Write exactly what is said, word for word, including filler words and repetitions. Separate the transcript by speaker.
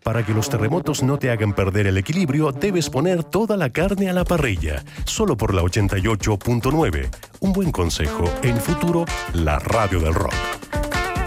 Speaker 1: Para que los terremotos no te hagan perder el equilibrio, debes poner toda la carne a la parrilla, solo por la ochenta y ocho punto nueve. Un buen consejo en Futuro, la radio del rock.